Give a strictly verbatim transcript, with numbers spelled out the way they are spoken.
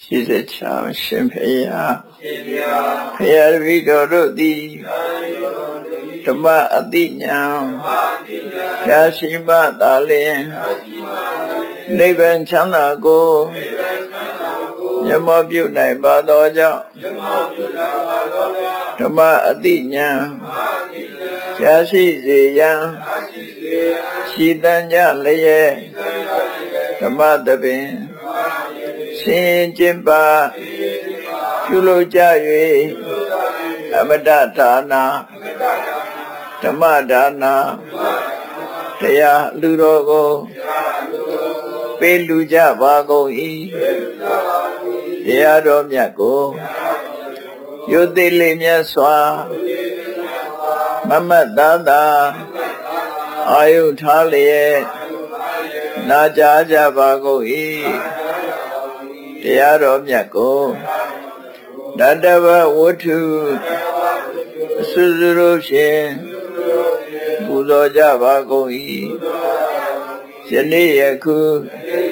ရှိစေချောင်းရှင်ဖေယဖရာတပည့်တော်တို့သည်ဓမ္မအတိညာရရှိမှသာလျှင်နိဗ္ဗာန်ချမ်းသာကိုမျက်မှောက်ပြုနိုင်ပါသောကြောင့်ဓမ္မအတိညာရရှိစေရန်ရှိတန်ကြလျက်ဓမ္မသဘင်ဆင်ကျင်ပါပြုလုပ်ကြ၍အမတဒါနာဓမ္မဒါနာတရားလူတော်ကိုပေးလူကြပါကုန်၏တရားတော်မြတ်ကိုယုသိလေးမြတ်စွာမမတ်သာသာအာယုထားလျက်နာကြားကြပါကုန်၏တရားတော်မြတ်ကိုတတဝဝတ္ထုအစွစွတို့ဖြင့်ပူဇော်ကြပါကုန်၏ယနေ့ယခု